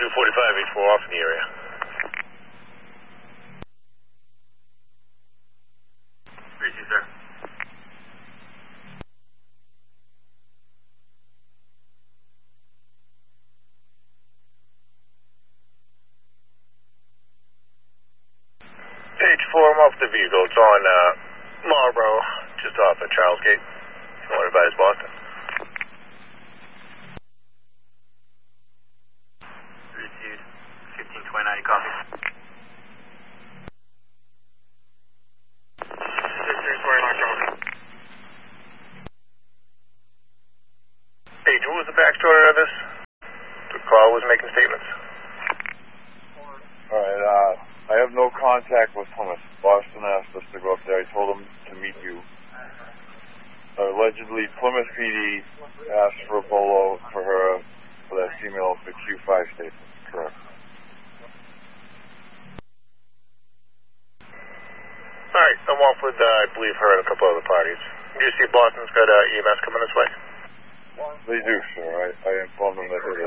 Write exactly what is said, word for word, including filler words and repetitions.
two forty-five, H four off in the area. Appreciate you, sir. H four, I'm off the vehicle. It's on uh, Marlboro, just off of Charles Gate. You want to advise Boston? Received. fifteen twenty-nine, copy. fifteen twenty-nine, copy. Hey, what was the backstory of this? The call was making statements. Alright, uh, I have no contact with Plymouth. Boston asked us to go up there. I told them to meet you. Uh, allegedly, Plymouth P D asked for a bolo for her for that female for Q five statement. Correct. Alright, I'm off with, uh, I believe, her and a couple other parties. Do you see Boston's got uh, E M S coming this way? They do, sir. I, I informed them that they